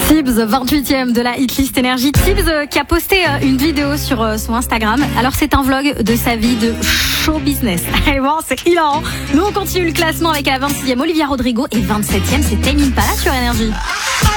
Tibbs, 28e de la hitlist Énergie. Tibbs qui a posté une vidéo sur son Instagram. Alors c'est un vlog de sa vie de show business. Et bon, c'est hilarant. Nous on continue le classement avec à la 26e Olivia Rodrigo et 27e c'est Tame Impala sur Énergie.